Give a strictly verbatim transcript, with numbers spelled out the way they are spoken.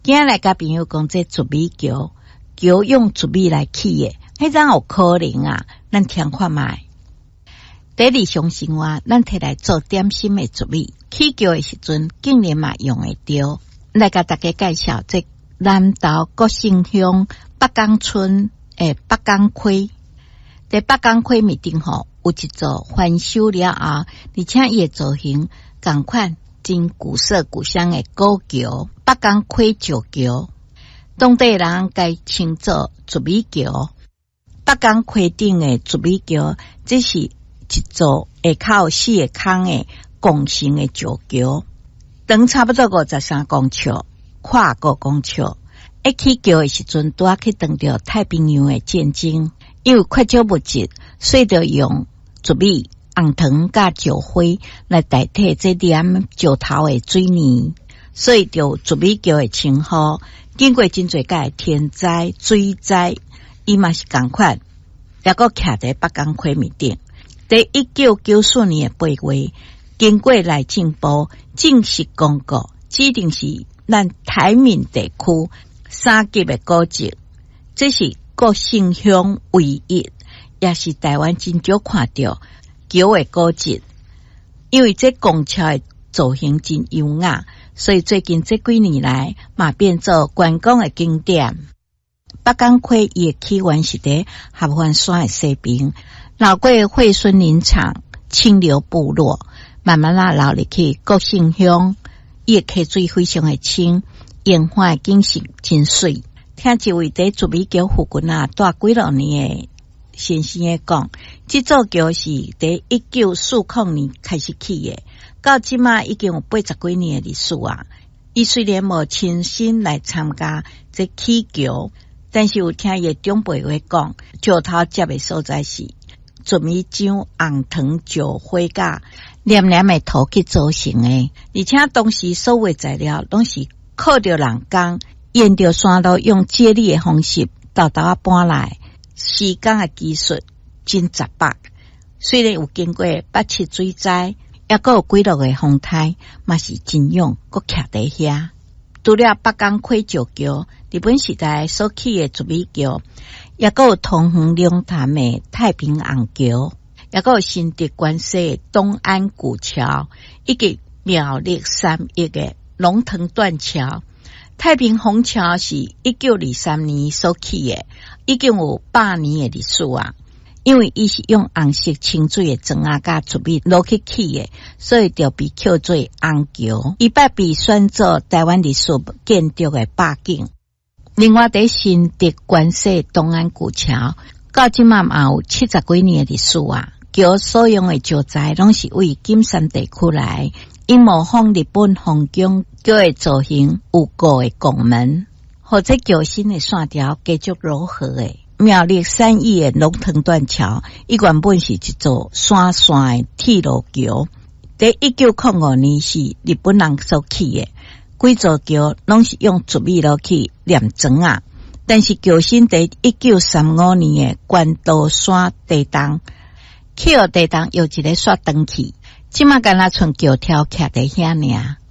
今日来甲朋友讲这竹米桥，桥用竹米来起的，迄怎有可能啊？咱听看卖。第二项生活，咱摕来做点心的竹米，起桥的时阵，竟然嘛用会着。来甲大家介绍这南投国姓乡北港村诶北港溪。在北港溪面顶吼，有一座翻修了后，而且伊诶造型同款真古色古香诶古桥——北港溪石桥。当地人该称作竹米桥。北港溪顶诶竹米桥，这是一座下口四个孔诶拱形诶石桥，长差不多五十三公尺，跨五公尺。一起桥诶时阵，拄啊去登着太平洋诶战争。因为缺少物质，所以就用竹米、红糖甲石灰来代替这点石头的水泥，所以就竹米桥的称号。经过真侪届天灾、水灾，伊嘛是同款，也个徛在北港溪面顶。在一九九四年的八月，经过内政部正式公告，指定是咱台闽地区三级的古迹，这是国姓乡唯一，也是台湾真少看到桥的古迹。因为这拱桥的造型真优雅，所以最近这几年来嘛变做观光的景点。北港溪伊的起源是在合欢山的西边，绕过惠孙林场、清流部落，慢慢啦绕入去国姓乡。伊的溪水非常的清，烟花的景色真水。听一位在竹米桥附近啊住几落年的先生诶讲，这座桥是在一九四零年开始起的，到即马已经有八十几年的历史啊。伊虽然无亲身来参加这起桥，但是有听伊长辈话讲，石头接的所在是竹米浆、红糖、石灰甲黏黏的土去造成的，而且当时所有材料拢是靠着人工。沿着山路用接力的方式豆豆啊搬来，施工的技术真杂百。虽然有经过八七水灾，也个有几落的风台，嘛是真勇，搁徛在遐。除了北港溪石桥，日本时代所起的竹米桥，也个有通远龙潭的太平洋桥，也个有新竹关西的东安古桥，以及苗栗三义的龙腾断桥。太平虹桥是一九二三年所起的，已经有百年的历史啊。因为伊是用红色清水的砖啊甲竹米落去起的，所以就被叫做红桥。伊捌被选做台湾历史建筑的八景。另外在新竹关西东安古桥，到即嘛嘛有七十几年的历史啊。桥所用的石材拢是为金山地区来。因模仿日本皇宫桥的造型，有高的拱门，或者桥身的线条继续柔和的。苗栗三义的龙腾断桥，伊原本是一座山线的铁路桥，在一九零五年是日本人所起的。几座桥拢是用竹米落去炼砖啊，但是桥身在一九三五年的关渡山地动，起了地动又一个刷登去。即马敢若剩桥条徛在遐尔，